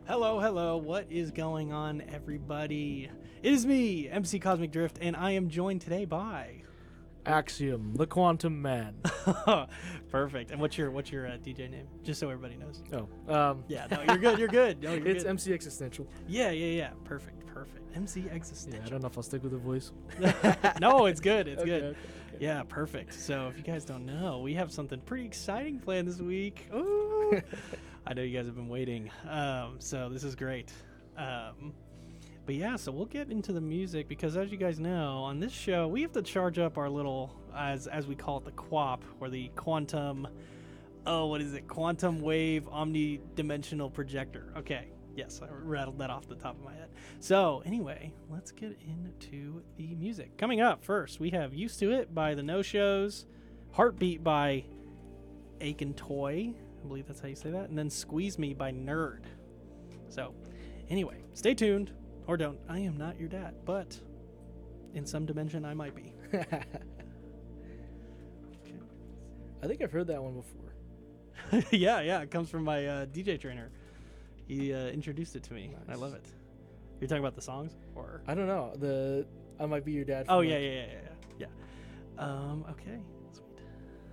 Hello, hello. What is going on, everybody? It is me, MC Cosmic Drift, and I am joined today by Axiom, the Quantum Man. Perfect. And what's your DJ name? Just so everybody knows. Oh, Yeah, no, you're good. You're good. No, you're it's good. MC Existential. Yeah. Perfect. MC Yeah, I Existential. don't know if I'll stick with the voice. No, it's good. It's Okay, good. okay. Yeah, perfect. So if you guys don't know, we have something pretty exciting planned this week. Ooh. I know you guys have been waiting. So this is great. But yeah, so we'll get into the music because as you guys know, on this show, we have to charge up our little, as we call it, the QWOP, or the quantum, quantum wave omnidimensional projector. Okay. Yes, I rattled that off the top of my head. So, anyway, let's get into the music. Coming up first, we have Used to It by the No Shows, Heartbeat by Aiken Toy, I believe that's how you say that, and then Squeeze Me by Nerd. So, anyway, stay tuned, or don't. I am not your dad, but in some dimension I might be. I think I've heard that one before. yeah, it comes from my DJ trainer. He introduced it to me. Nice. I love it. You're talking about the songs, or I don't know. I Might Be Your Dad. oh from, yeah. Okay.